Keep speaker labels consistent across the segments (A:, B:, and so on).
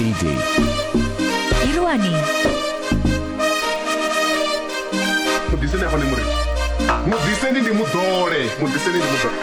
A: MBD.
B: Irwani.
C: Mudiseni apa nemuri. Mudiseni ndi mudore. Mudiseni ndi mudore.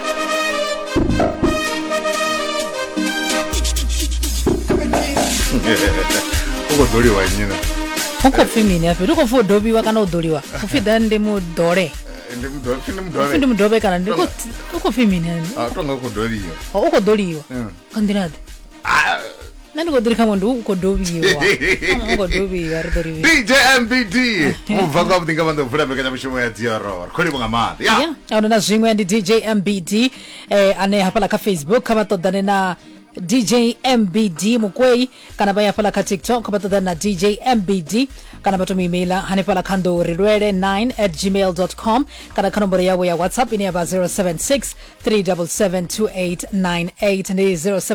C: Ukodoliwa nyina.
D: Uko femini afi. Uko fo dobi wa kana udoliwa. Ufida ndi mudore. Ndi mudore kana ndi uko femini.
C: Tonga ukodoliwa.
D: Uko doliwa. Kandirade. Nani kodrika mundu uko dobiwa. Uko dobiwa ridoriwa.
C: DJ MBD. Muvanga abudinga bando vula bekanya mshumo ya diaro. Kholi bonga mali.
D: Ya. Ona zwingwe ndi DJ MBD ane hapala ka Facebook kama todane na DJ MBD mukwei kana baya pala ka TikTok kama todane na DJ MBD kana bato emaila hanepala kando rirwere9@gmail.com kana kanombora yawe ya WhatsApp ini aba 076-377-2898 ndi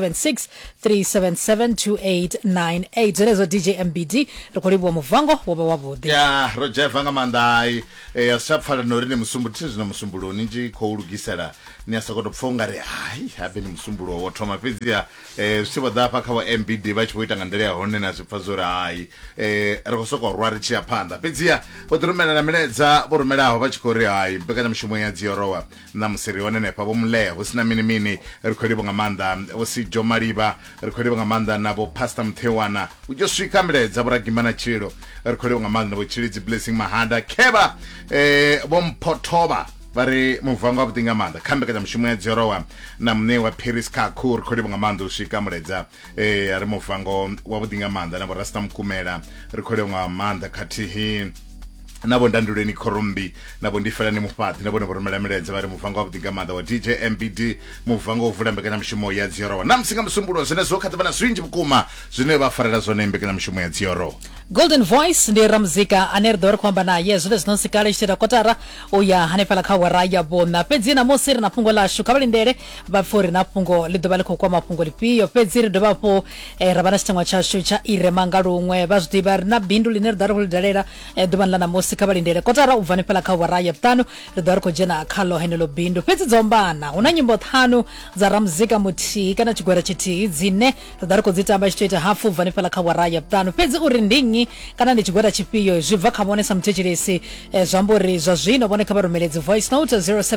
D: 076-377-2898 zerezo DJ MBD rikolibu wa muvango waba wabudi
C: ya Roger vanga mandai asapfala norine musumbutizo na musumbuloni nji koulugisala ni asakoto pfongare ai habe ni musumbulo wotoma pizia sibo dapa kawa MBD bachipoita ngandere hone na zipfazora ai rikosoko rwari chia panda pizia bodrumela na meleza borumela aho bachikore ai bekanya mshumo ya ziorowa na musiri wanene pa bomle usina mini rikolibo ngamanda osi Jomariba rikolibo ngamanda nabo Pastor Mthewana ujoswika meleza boragimana chiro rikolibo ngamanda nabo Chirizi Blessing Mahanda keba bompotoba bari muvanga abudinga amanda kambe kaza mshimu ya ziorowa na mne wa Paris Kakur kholibo ngamanda ushika mredza ari muvango wabudinga amanda na borasta mkumela rikholibo ngamanda katihi nabo ndanduleni Korombi nabo ndifela ni mufati nabo boromela mredza bari muvango abudinga amanda wa DJ MBD muvango uvula mbekana mshimu ya ziorowa namsinga msumbulo zene zokhatha bana swinji bukuma zine bafarela zone mbekana mshimu ya ziorowa
D: Golden Voice ndi ramzika anerdor kwamba na yezu lesno sikale shira kotara oya hanepala ka waraya bona pedzina mosiri na pungo la shukabali ndere bafori na pungo lidobale ko kwa mapungo lipiyo pedziri dobapo rabana changwa cha shucha iremanga rumwe bazuti bar na bindu linerdor hulidalera dobanla na mosikabali ndere kotara uvanepala ka waraya tano lidor ko jena khalo henelo bindu pedzi zombana una nyimbo tano za ramzika muti kana chigwera chiti zine lidor ko zitamba chiteta hafu uvanepala ka waraya tano pedzi urindingi kana ndi chigwera chipiyo zvibva kamonesa mtechiresi zvambori zvazvino boneka baromeledzi voice note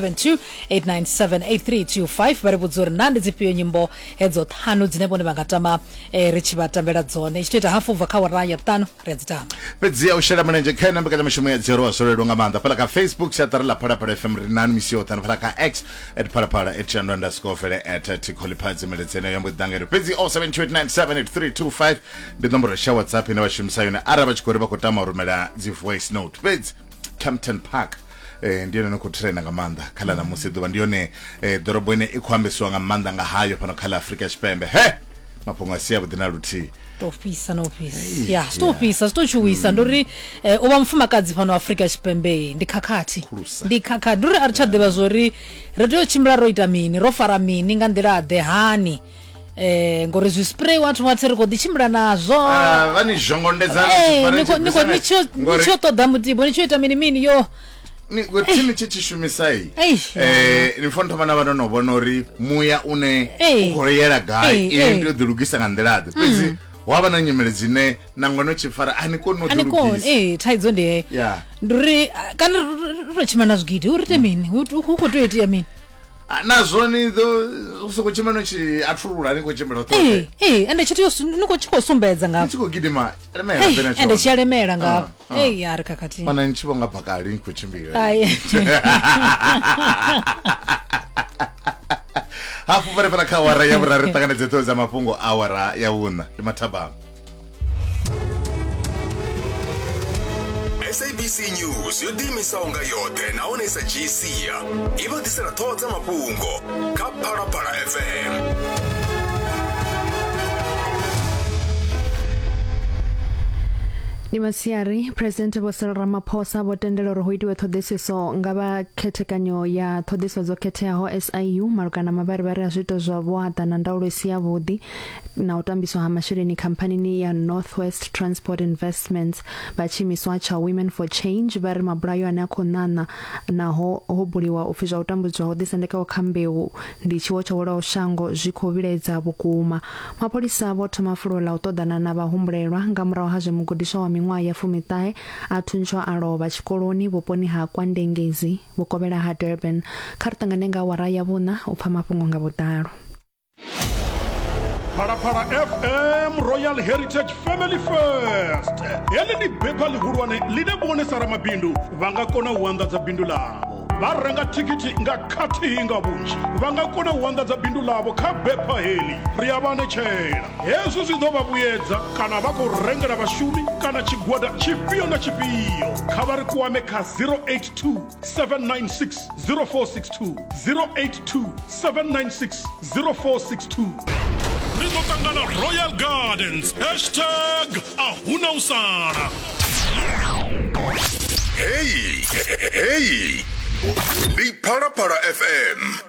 D: 072-897-8325 bari budzuri nandi dzipiyo nyimbo edzo tano dzine bone vangatama richivatambira dzone ichitoita hafu ubva kawaraya tano redzitano
C: pedzia ushera manje kana mbekanya mshumo ya ziorowa sorero ngamanda pala ka Facebook chatarala para FM rinani misio tano pala ka X @para_@chando_fere @tikolipadzi meledzene yambo dangere pedzi 0728978325 ndi nomboro ya WhatsApp ina vashimisa araba chikore bakotama rumela zi voice note peds Campton Park ndiyo nokutrena ngamanda khala na musido ndiyone dorobwene ikhwambiswa ngamanda ngahayo pano khala Africa Chipembe mapunga siya budina luthi
D: tofisa no pisa ya stopisa stochuwisa ndori oba mfumakadzi pano Africa Chipembe ndikhakati nduri arichadeba zori radio chimlaro itamini rofara mini ngandira dehani ngori zvispray watu watsiriko dichimira nazvo
C: vani zhongondeza
D: niko nicho toda mutibo nichoita mini yo
C: ni wetini chichishumisai nifonto vana vanonobonori muya une ukoreyera gai ndio dhulugisa ngandelade pezi wava na nyemele zine nangono chifara anikono dhulugisa
D: taidzo ndi nduri kana rochimana zvigidi urite mini uko toiti ya mini
C: nazoni usoko chimano chi atrulula niko chimelo tote
D: ande chitiyo niko chikosumbedza ngapo
C: chiko gidima remera pena cho
D: ande chialemera ngapo yari kakati
C: mana nchibonga pakali niko chimbira hafu pare para kawara ya burari takane zeto za mapungo awara ya una limataba
E: SABC News yodimisa unga yote naonesa jisia ivo disera toza mapungo Kapara FM
A: Imasiari, President Cyril Ramaphosa votendela uri hu itiwe ṱhoḓisiso nga vha khethekanyo ya ṱhoḓisiso dzo khetheaho SIU malugana mavharivhari a zwiito zwa vhuaḓa na ndaulo isi yavhuḓi na u tambiswa ha masheleni khampanini ya Northwest Transport Investments vha tshiimiswa tsha Women for Change vha ri mabulayo ane a khou ṋaṋa naho ho buliwa upfi zwa u tambudzwa ho ḓisendekaho kha mbeu ndi tshiwo tsha welaho shango zwi khou vhilaedza vhukuma. Mapholisa vho thoma fulo ḽa u ṱoḓana na vhahumbulelwa nga murahu ha zwe mugudiswa wa miṅwaha ya 19 a thuntswa a lovha tshikoloni vhuponi ha Kwandengezi vhukovhela ha Durban. Kha ri ṱangane nga awara ya vhuṋa u pfa mafhungo nga vhuḓalo.
F: Parapara FM Royal Heritage Family First. Heli ni bepa lihulwane line bonesa ramabindu vanga kona u anḓadza bindu ḽavho. Vha renga thikhithi nga khathihi nga vhunzhi vha nga kona u anḓadza bindu ḽavho kha bepa heḽi ri a vha ṋetshela. Hezwi zwi ḓo vha vhuyedza kana vha khou rengela vhashumi kana tshigwada tshifhio na tshifhio. Kha vha ri kwame kha 082 796 0462 082 796 0462. Ri ḓo ṱangana Royal Gardens #ahuna
E: Hey, hey, hey. Big Parapara FM.